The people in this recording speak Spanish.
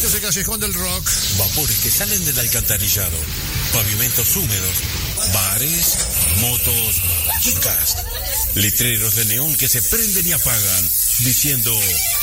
ese callejón del rock. Vapores que salen del alcantarillado, pavimentos húmedos, bares, motos, chicas, letreros de neón que se prenden y apagan, diciendo...